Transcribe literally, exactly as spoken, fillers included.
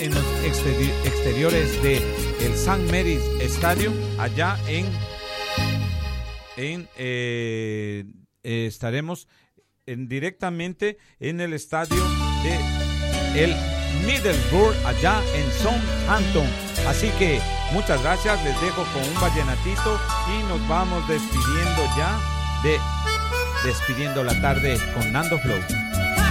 en los exteri- exteriores de el Saint Mary's Stadium, allá en, en eh, eh, estaremos en, directamente en el estadio de el Middlesbrough, allá en Southampton. Así que muchas gracias, les dejo con un vallenatito y nos vamos despidiendo ya de Despidiendo la Tarde con Nando Flow.